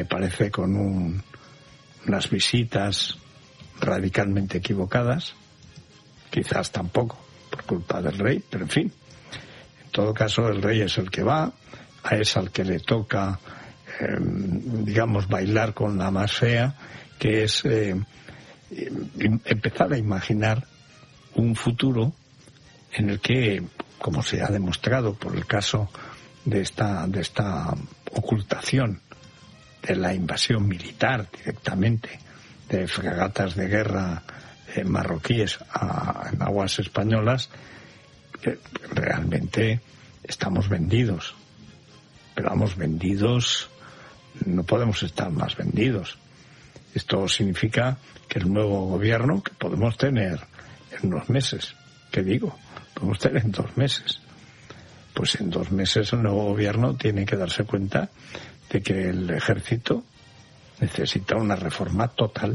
me parece con unas visitas radicalmente equivocadas, quizás tampoco por culpa del rey, pero en fin, en todo caso el rey es el que va, es al que le toca, digamos, bailar con la más fea, que es empezar a imaginar un futuro en el que, como se ha demostrado por el caso de esta ocultación de la invasión militar directamente de fragatas de guerra marroquíes en aguas españolas, realmente estamos vendidos. Pero vamos, vendidos, no podemos estar más vendidos. Esto significa que el nuevo gobierno, que podemos tener en unos meses, ¿qué digo? Podemos tener en 2 meses. Pues en 2 meses el nuevo gobierno tiene que darse cuenta de que el ejército necesita una reforma total.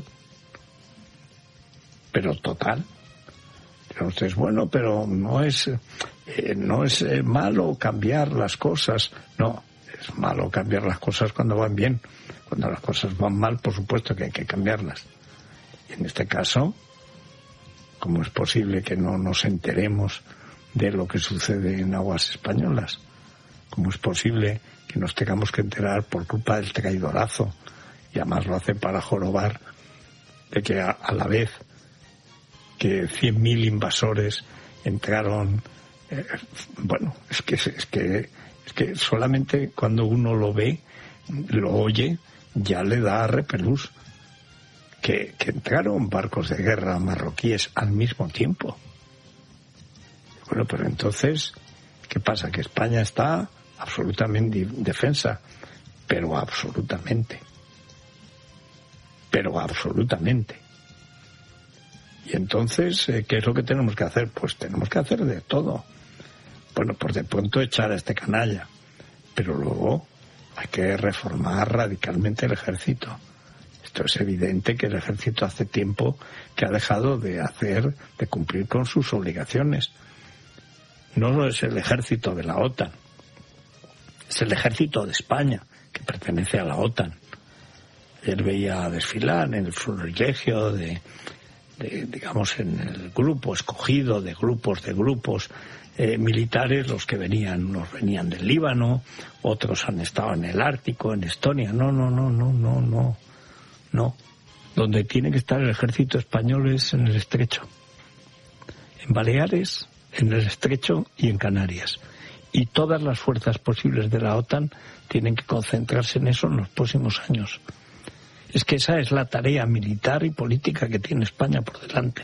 Pero total. Entonces, bueno, pero no es malo cambiar las cosas. No, es malo cambiar las cosas cuando van bien. Cuando las cosas van mal, por supuesto que hay que cambiarlas. Y en este caso, ¿cómo es posible que no nos enteremos de lo que sucede en aguas españolas? ¿Cómo es posible que nos tengamos que enterar por culpa del traidorazo? Y además lo hace para jorobar de que a la vez que 100.000 invasores entraron, bueno, es que solamente cuando uno lo ve, lo oye, ya le da repelús. Que entraron barcos de guerra marroquíes al mismo tiempo. Bueno, pero entonces, ¿qué pasa? Que España está absolutamente indefensa, pero absolutamente. Y entonces, ¿qué es lo que tenemos que hacer? Pues tenemos que hacer de todo. Bueno, pues de pronto echar a este canalla, pero luego hay que reformar radicalmente el ejército. Esto es evidente que el ejército hace tiempo que ha dejado de cumplir con sus obligaciones. No es el ejército de la OTAN, es el ejército de España, que pertenece a la OTAN. Ayer veía desfilar en el florilegio digamos, en el grupo escogido de grupos militares, los que unos venían del Líbano, otros han estado en el Ártico, en Estonia. No. Donde tiene que estar el ejército español es en el Estrecho, en Baleares, en el Estrecho y en Canarias. Y todas las fuerzas posibles de la OTAN tienen que concentrarse en eso en los próximos años. Es que esa es la tarea militar y política que tiene España por delante.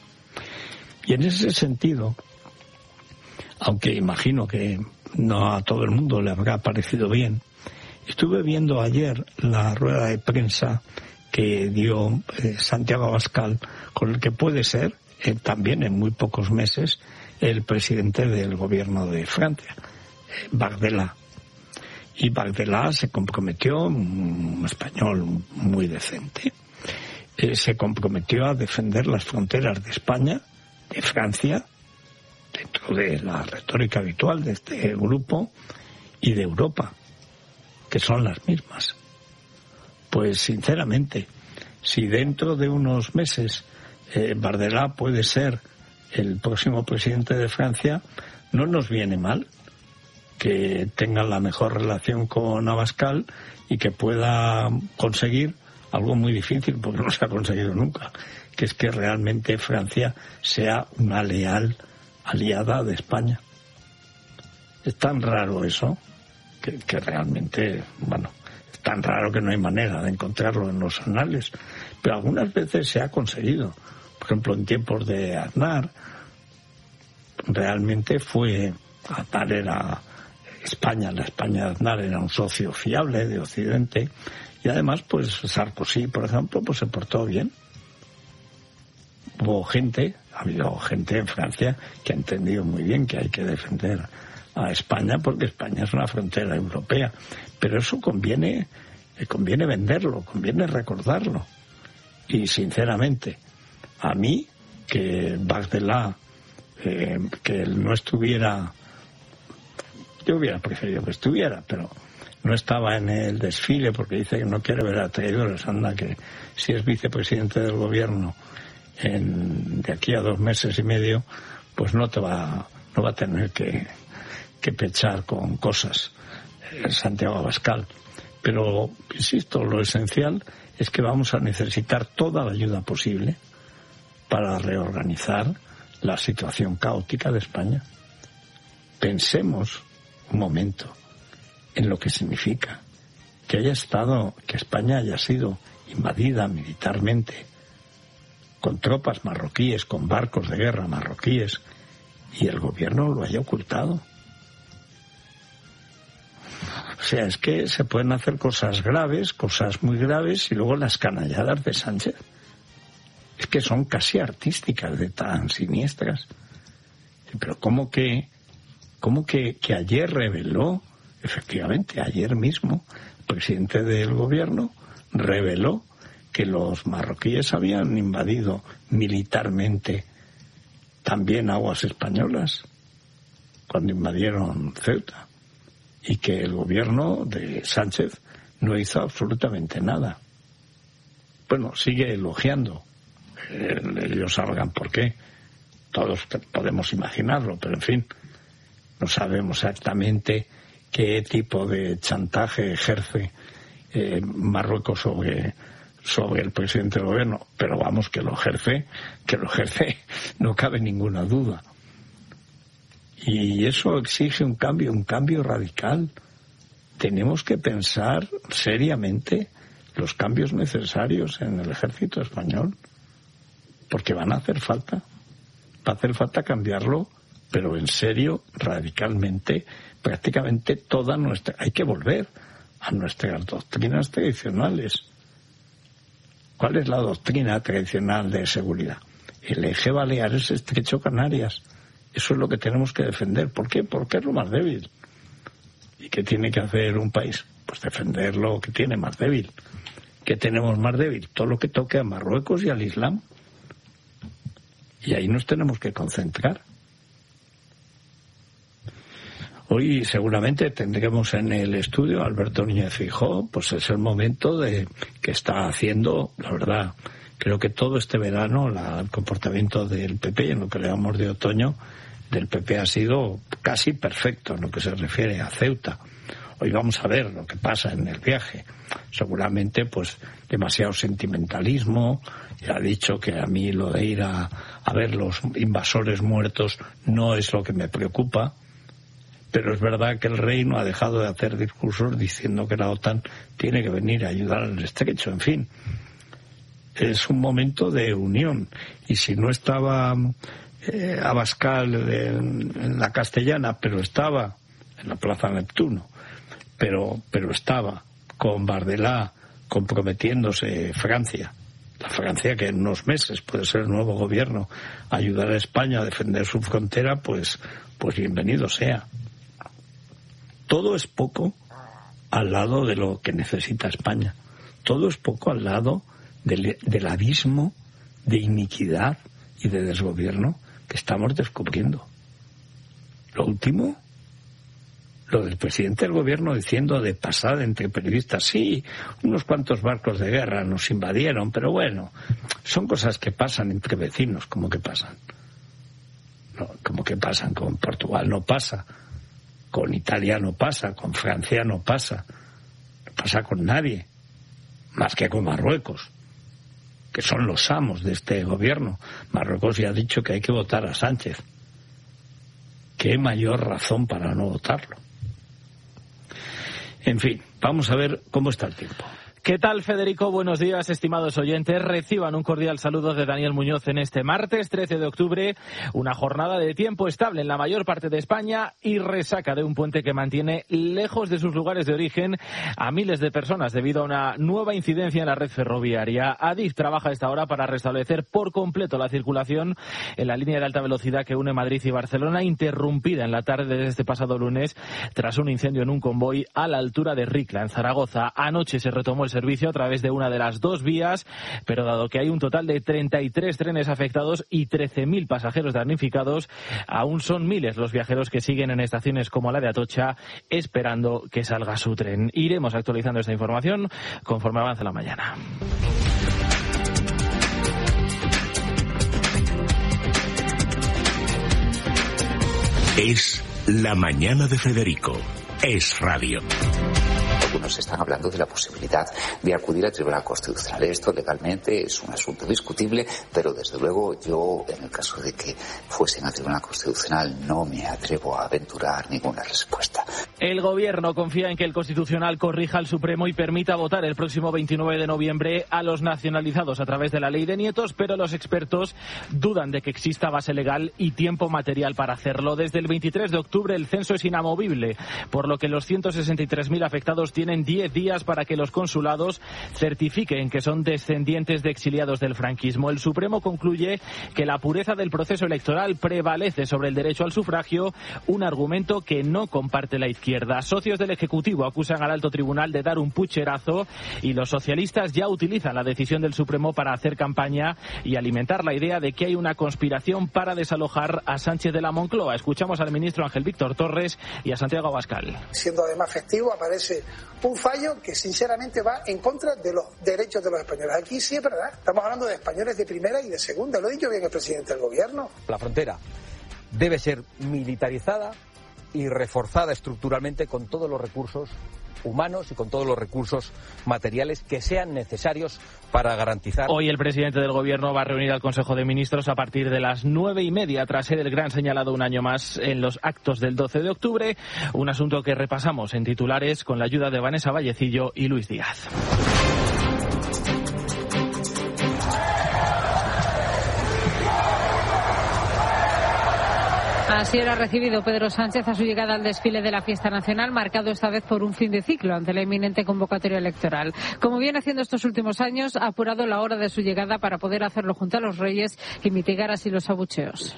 Y en ese sentido, aunque imagino que no a todo el mundo le habrá parecido bien, estuve viendo ayer la rueda de prensa que dio Santiago Abascal, con el que puede ser, también en muy pocos meses, el presidente del gobierno de Francia, Bardella. Y Bardella se comprometió, un español muy decente, se comprometió a defender las fronteras de España, de Francia, dentro de la retórica habitual de este grupo, y de Europa, que son las mismas. Pues sinceramente, si dentro de unos meses Bardella puede ser el próximo presidente de Francia, no nos viene mal que tenga la mejor relación con Abascal y que pueda conseguir algo muy difícil, porque no se ha conseguido nunca, que es que realmente Francia sea una leal aliada de España. Es tan raro eso que realmente, bueno, es tan raro que no hay manera de encontrarlo en los anales, pero algunas veces se ha conseguido. Por ejemplo, en tiempos de Aznar, realmente Aznar era España, la España de Aznar era un socio fiable de Occidente, y además, pues Sarkozy, por ejemplo, pues se portó bien. Ha habido gente en Francia que ha entendido muy bien que hay que defender a España porque España es una frontera europea, pero eso conviene venderlo, conviene recordarlo. Y sinceramente, a mí, que Bardella, que él no estuviera, yo hubiera preferido que estuviera, pero no estaba en el desfile porque dice que no quiere ver a traidores. Anda, que si es vicepresidente del gobierno de aquí a 2 meses y medio, pues no va a tener que pechar con cosas Santiago Abascal. Pero, insisto, lo esencial es que vamos a necesitar toda la ayuda posible para reorganizar la situación caótica de España. Pensemos un momento en lo que significa que España haya sido invadida militarmente con tropas marroquíes, con barcos de guerra marroquíes, y el gobierno lo haya ocultado. O sea, es que se pueden hacer cosas graves, cosas muy graves, y luego las canalladas de Sánchez es que son casi artísticas de tan siniestras. Pero ¿cómo que ayer reveló, efectivamente, ayer mismo, el presidente del gobierno reveló que los marroquíes habían invadido militarmente también aguas españolas cuando invadieron Ceuta, y que el gobierno de Sánchez no hizo absolutamente nada? Bueno, sigue elogiando. Ellos sabrán por qué. Todos podemos imaginarlo, pero en fin, no sabemos exactamente qué tipo de chantaje ejerce Marruecos sobre el presidente del gobierno, pero vamos, que lo ejerce, no cabe ninguna duda. Y eso exige un cambio radical. Tenemos que pensar seriamente los cambios necesarios en el ejército español, porque van a hacer falta. Va a hacer falta cambiarlo, pero en serio, radicalmente, prácticamente toda nuestra... Hay que volver a nuestras doctrinas tradicionales. ¿Cuál es la doctrina tradicional de seguridad? El eje Baleares, Estrecho Canarias. Eso es lo que tenemos que defender. ¿Por qué? Porque es lo más débil. ¿Y qué tiene que hacer un país? Pues defender lo que tiene más débil. ¿Qué tenemos más débil? Todo lo que toque a Marruecos y al Islam. Y ahí nos tenemos que concentrar. Hoy seguramente tendremos en el estudio a Alberto Núñez Feijóo, pues es el momento de que está haciendo, la verdad, creo que todo este verano el comportamiento del PP, en lo que le llamamos de otoño, del PP ha sido casi perfecto en lo que se refiere a Ceuta. Hoy vamos a ver lo que pasa en el viaje. Seguramente, pues, demasiado sentimentalismo. Ya ha dicho que a mí lo de ir a ver los invasores muertos no es lo que me preocupa. Pero es verdad que el rey no ha dejado de hacer discursos diciendo que la OTAN tiene que venir a ayudar al estrecho. En fin, es un momento de unión. Y si no estaba Abascal en la Castellana, pero estaba en la Plaza Neptuno, pero estaba con Bardella comprometiéndose Francia, la Francia que en unos meses puede ser el nuevo gobierno, ayudar a España a defender su frontera, pues bienvenido sea. Todo es poco al lado de lo que necesita España. Todo es poco al lado del abismo de iniquidad y de desgobierno que estamos descubriendo. Lo último, lo del presidente del gobierno diciendo de pasada entre periodistas, sí, unos cuantos barcos de guerra nos invadieron, pero bueno, son cosas que pasan entre vecinos, como que pasan. No, como que pasan, con Portugal no pasa, con Italia no pasa, con Francia no pasa con nadie, más que con Marruecos, que son los amos de este gobierno. Marruecos ya ha dicho que hay que votar a Sánchez. ¿Qué mayor razón para no votarlo? En fin, vamos a ver cómo está el tiempo. ¿Qué tal, Federico? Buenos días, estimados oyentes. Reciban un cordial saludo de Daniel Muñoz en este martes 13 de octubre. Una jornada de tiempo estable en la mayor parte de España y resaca de un puente que mantiene lejos de sus lugares de origen a miles de personas debido a una nueva incidencia en la red ferroviaria. Adif trabaja a esta hora para restablecer por completo la circulación en la línea de alta velocidad que une Madrid y Barcelona, interrumpida en la tarde de este pasado lunes tras un incendio en un convoy a la altura de Ricla, en Zaragoza. Anoche se retomó el servicio a través de una de las dos vías, pero dado que hay un total de 33 trenes afectados y 13.000 pasajeros damnificados, aún son miles los viajeros que siguen en estaciones como la de Atocha esperando que salga su tren. Iremos actualizando esta información conforme avance la mañana. Es la mañana de Federico. Es radio. Algunos están hablando de la posibilidad de acudir al Tribunal Constitucional. Esto legalmente es un asunto discutible, pero desde luego yo, en el caso de que fuesen al Tribunal Constitucional, no me atrevo a aventurar ninguna respuesta. El Gobierno confía en que el Constitucional corrija al Supremo y permita votar el próximo 29 de noviembre a los nacionalizados a través de la Ley de Nietos, pero los expertos dudan de que exista base legal y tiempo material para hacerlo. Desde el 23 de octubre el censo es inamovible, por lo que los 163.000 afectados tienen 10 días para que los consulados certifiquen que son descendientes de exiliados del franquismo. El Supremo concluye que la pureza del proceso electoral prevalece sobre el derecho al sufragio, un argumento que no comparte la izquierda. Socios del Ejecutivo acusan al alto tribunal de dar un pucherazo y los socialistas ya utilizan la decisión del Supremo para hacer campaña y alimentar la idea de que hay una conspiración para desalojar a Sánchez de la Moncloa. Escuchamos al ministro Ángel Víctor Torres y a Santiago Abascal. Siendo además festivo, aparece un fallo que sinceramente va en contra de los derechos de los españoles. Aquí sí es verdad, estamos hablando de españoles de primera y de segunda, lo ha dicho bien el presidente del gobierno. La frontera debe ser militarizada y reforzada estructuralmente con todos los recursos humanos y con todos los recursos materiales que sean necesarios para garantizar. Hoy el presidente del Gobierno va a reunir al Consejo de Ministros a partir de las 9:30 tras ser el gran señalado un año más en los actos del 12 de octubre, un asunto que repasamos en titulares con la ayuda de Vanessa Vallecillo y Luis Díaz. Así era recibido Pedro Sánchez a su llegada al desfile de la fiesta nacional, marcado esta vez por un fin de ciclo ante la inminente convocatoria electoral. Como viene haciendo estos últimos años, ha apurado la hora de su llegada para poder hacerlo junto a los reyes y mitigar así los abucheos.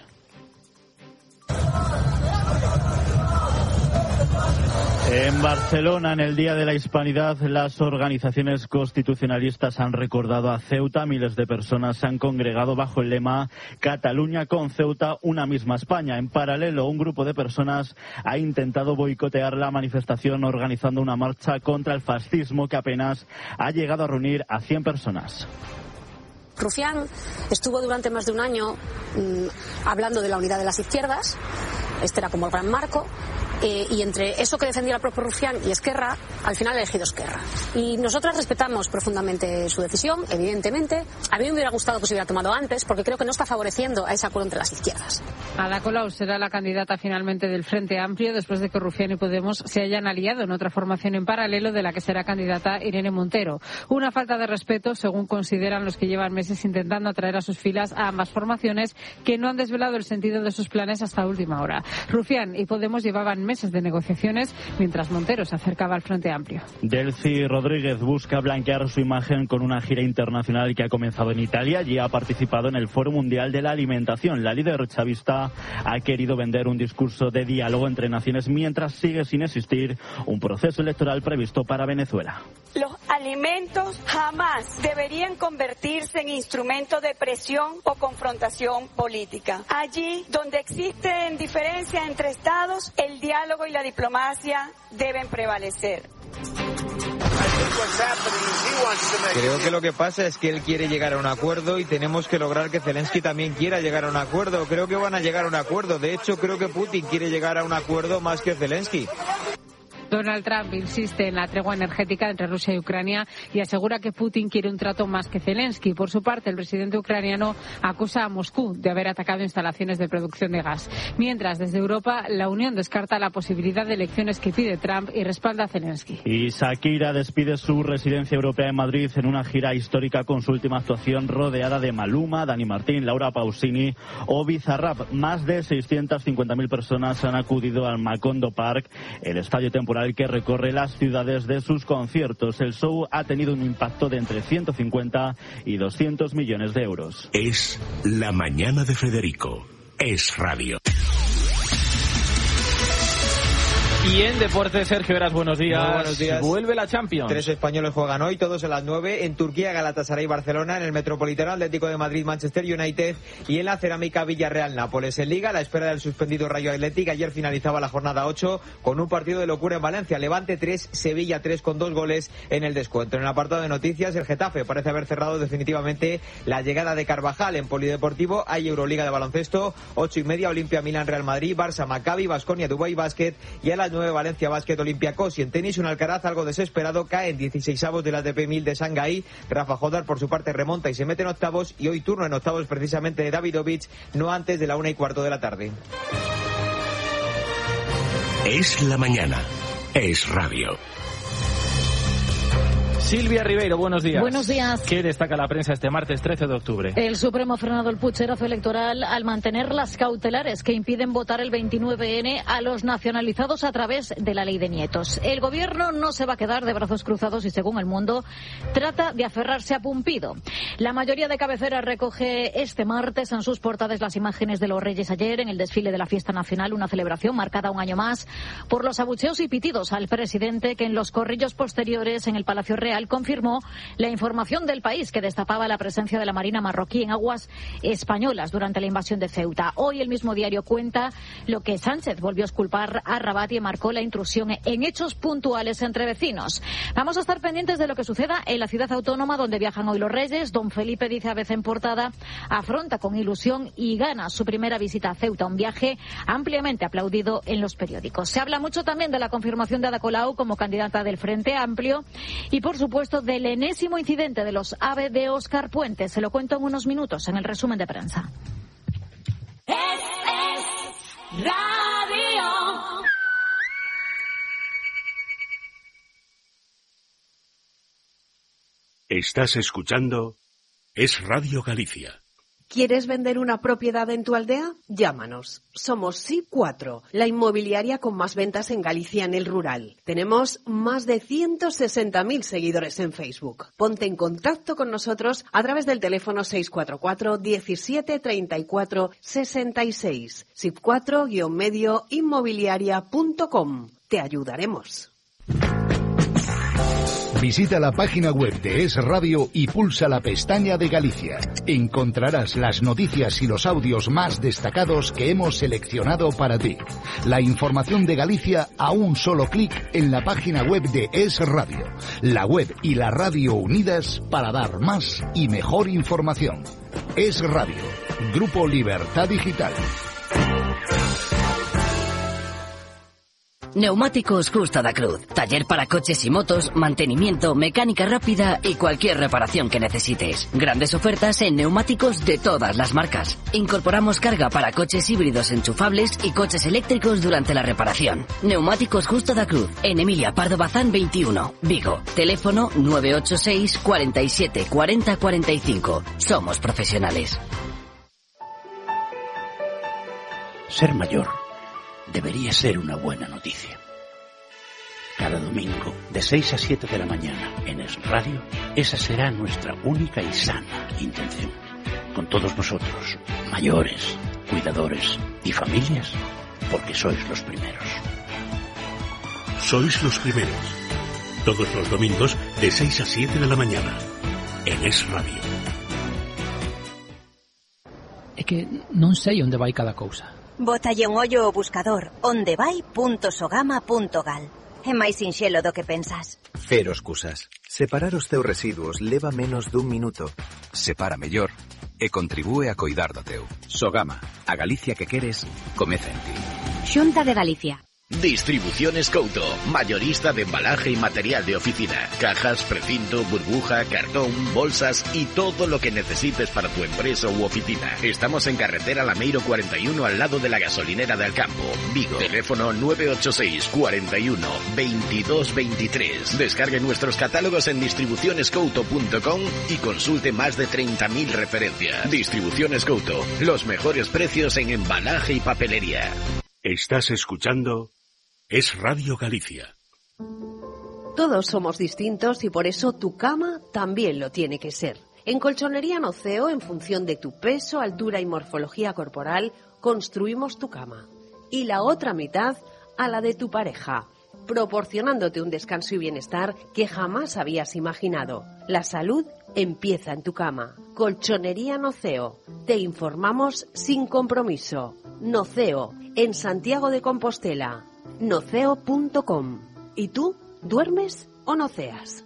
En Barcelona, en el Día de la Hispanidad, las organizaciones constitucionalistas han recordado a Ceuta. Miles de personas se han congregado bajo el lema Cataluña con Ceuta, una misma España. En paralelo, un grupo de personas ha intentado boicotear la manifestación organizando una marcha contra el fascismo que apenas ha llegado a reunir a 100 personas. Rufián estuvo durante más de un año hablando de la unidad de las izquierdas. Este era como el gran marco. Y entre eso que defendía el propio Rufián y Esquerra, al final ha elegido Esquerra. Y nosotras respetamos profundamente su decisión, evidentemente. A mí me hubiera gustado que se hubiera tomado antes, porque creo que no está favoreciendo a ese acuerdo entre las izquierdas. Ada Colau será la candidata finalmente del Frente Amplio, después de que Rufián y Podemos se hayan aliado en otra formación en paralelo de la que será candidata Irene Montero. Una falta de respeto, según consideran los que llevan meses intentando atraer a sus filas a ambas formaciones, que no han desvelado el sentido de sus planes hasta última hora. Rufián y Podemos llevaban meses de negociaciones, mientras Montero se acercaba al Frente Amplio. Delcy Rodríguez busca blanquear su imagen con una gira internacional que ha comenzado en Italia y ha participado en el Foro Mundial de la Alimentación. La líder chavista ha querido vender un discurso de diálogo entre naciones mientras sigue sin existir un proceso electoral previsto para Venezuela. Los alimentos jamás deberían convertirse en instrumento de presión o confrontación política. Allí donde existen diferencias entre estados, el diálogo y la diplomacia deben prevalecer. Creo que lo que pasa es que él quiere llegar a un acuerdo y tenemos que lograr que Zelensky también quiera llegar a un acuerdo. Creo que van a llegar a un acuerdo. De hecho, creo que Putin quiere llegar a un acuerdo más que Zelensky. Donald Trump insiste en la tregua energética entre Rusia y Ucrania y asegura que Putin quiere un trato más que Zelensky. Por su parte, el presidente ucraniano acusa a Moscú de haber atacado instalaciones de producción de gas. Mientras, desde Europa, la Unión descarta la posibilidad de elecciones que pide Trump y respalda a Zelensky. Y Shakira despide su residencia europea en Madrid en una gira histórica con su última actuación rodeada de Maluma, Dani Martín, Laura Pausini o Bizarrap. Más de 650.000 personas han acudido al Macondo Park, el estadio temporal que recorre las ciudades de sus conciertos. El show ha tenido un impacto de entre 150 y 200 millones de euros. Es la mañana de Federico. Es radio. Y en deportes, Sergio Heras, buenos días. Muy buenos días. Vuelve la Champions. 3 españoles juegan hoy, todos a las 9. En Turquía, Galatasaray, Barcelona. En el Metropolitano, Atlético de Madrid, Manchester United. Y en la Cerámica, Villarreal, Nápoles. En Liga, a la espera del suspendido Rayo Atlético. Ayer finalizaba la jornada 8 con un partido de locura en Valencia. Levante 3, Sevilla 3 con 2 goles en el descuento. En el apartado de noticias, el Getafe parece haber cerrado definitivamente la llegada de Carvajal. En Polideportivo hay Euroliga de baloncesto, 8:30, Olimpia, Milán, Real Madrid, Barça, Maccabi, Baskonia, Dubái Basket. Y a las 9, Valencia Basket, Olympiacos. Y en tenis, un Alcaraz algo desesperado cae en 16avos del ATP 1000 de Shanghái. Rafa Jodar por su parte remonta y se mete en octavos, y hoy turno en octavos precisamente de Davidovich, no antes de la 1:15 de la tarde. Es la mañana. Es radio. Silvia Ribeiro, buenos días. Buenos días. ¿Qué destaca la prensa este martes 13 de octubre? El Supremo ha frenado el pucherazo electoral al mantener las cautelares que impiden votar el 29N a los nacionalizados a través de la ley de nietos. El gobierno no se va a quedar de brazos cruzados y, según El Mundo, trata de aferrarse a Pumpido. La mayoría de cabeceras recoge este martes en sus portadas las imágenes de los Reyes ayer en el desfile de la fiesta nacional, una celebración marcada un año más por los abucheos y pitidos al presidente, que en los corrillos posteriores en el Palacio Real confirmó la información del País, que destapaba la presencia de la Marina marroquí en aguas españolas durante la invasión de Ceuta. Hoy el mismo diario cuenta lo que Sánchez volvió a exculpar a Rabat y marcó la intrusión en hechos puntuales entre vecinos. Vamos a estar pendientes de lo que suceda en la ciudad autónoma donde viajan hoy los Reyes. Don Felipe, dice ABC en portada, afronta con ilusión y ganas su primera visita a Ceuta, un viaje ampliamente aplaudido en los periódicos. Se habla mucho también de la confirmación de Ada Colau como candidata del Frente Amplio y, por supuesto, del enésimo incidente de los AVE de Óscar Puente. Se lo cuento en unos minutos en el resumen de prensa. Es radio. Estás escuchando Es Radio Galicia. ¿Quieres vender una propiedad en tu aldea? Llámanos. Somos SIP4, la inmobiliaria con más ventas en Galicia en el rural. Tenemos más de 160.000 seguidores en Facebook. Ponte en contacto con nosotros a través del teléfono 644 17 34 66. SIP4-medio inmobiliaria.com. Te ayudaremos. Visita la página web de Es Radio y pulsa la pestaña de Galicia. Encontrarás las noticias y los audios más destacados que hemos seleccionado para ti. La información de Galicia a un solo clic en la página web de Es Radio. La web y la radio unidas para dar más y mejor información. Es Radio. Grupo Libertad Digital. Neumáticos Justa da Cruz. Taller para coches y motos, mantenimiento, mecánica rápida y cualquier reparación que necesites. Grandes ofertas en neumáticos de todas las marcas. Incorporamos carga para coches híbridos enchufables y coches eléctricos durante la reparación. Neumáticos Justa da Cruz. En Emilia Pardo Bazán 21, Vigo. Teléfono 986 47 40 45. Somos profesionales. Ser mayor debería ser una buena noticia. Cada domingo, de 6 a 7 de la mañana, en Es Radio, esa será nuestra única y sana intención. Con todos vosotros, mayores, cuidadores y familias, porque sois los primeros. Sois los primeros. Todos los domingos, de 6 a 7 de la mañana, en Es Radio. É que non sei onde vai cada cousa. Bótalle un ollo ao buscador ondevai.sogama.gal. É máis sinxelo do que pensas. Cero excusas. Separar os teus residuos leva menos dun minuto. Separa mellor e contribúe a coidar do teu. Sogama. A Galicia que queres, comeza en ti. Xunta de Galicia. Distribuciones Couto, mayorista de embalaje y material de oficina, cajas, precinto, burbuja, cartón, bolsas y todo lo que necesites para tu empresa u oficina. Estamos en carretera Lameiro 41 al lado de la gasolinera de Alcampo, Vigo. Teléfono 986 41 22 23. Descargue nuestros catálogos en distribucionescouto.com y consulte más de 30.000 referencias. Distribuciones Couto, los mejores precios en embalaje y papelería. Estás escuchando Es Radio Galicia. Todos somos distintos y por eso tu cama también lo tiene que ser. En Colchonería Noceo, en función de tu peso, altura y morfología corporal, construimos tu cama. Y la otra mitad a la de tu pareja, proporcionándote un descanso y bienestar que jamás habías imaginado. La salud empieza en tu cama. Colchonería Noceo. Te informamos sin compromiso. Noceo, en Santiago de Compostela. Noceo.com. ¿Y tú, duermes o noceas?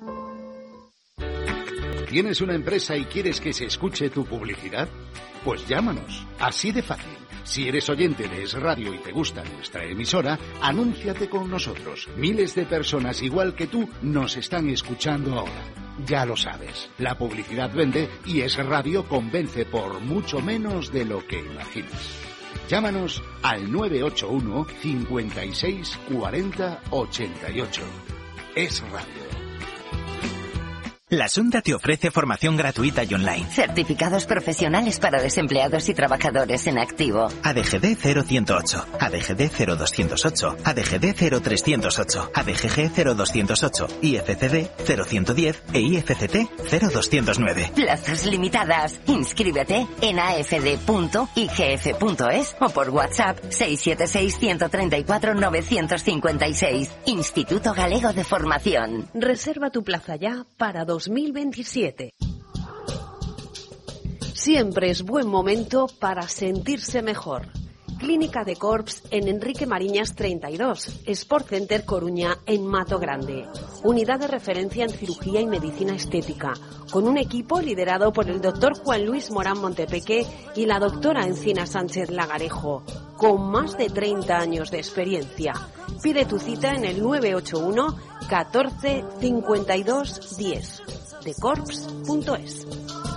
¿Tienes una empresa y quieres que se escuche tu publicidad? Pues llámanos. Así de fácil. Si eres oyente de Es Radio y te gusta nuestra emisora, anúnciate con nosotros. Miles de personas igual que tú nos están escuchando ahora. Ya lo sabes, la publicidad vende y Es Radio convence por mucho menos de lo que imaginas. Llámanos al 981 56 40 88. Es Radio. La Xunta te ofrece formación gratuita y online. Certificados profesionales para desempleados y trabajadores en activo. ADGD 0108, ADGD 0208, ADGD 0308, ADGG 0208, IFCD 0110 e IFCT 0209. Plazas limitadas. Inscríbete en afd.igf.es o por WhatsApp 676 134 956. Instituto Galego de Formación. Reserva tu plaza ya para 2027. Siempre es buen momento para sentirse mejor. Clínica de Corps en Enrique Mariñas 32, Sport Center Coruña en Mato Grande. Unidad de referencia en cirugía y medicina estética, con un equipo liderado por el doctor Juan Luis Morán Montepeque y la doctora Encina Sánchez Lagarejo, con más de 30 años de experiencia. Pide tu cita en el 981 14 52 10 decorps.es.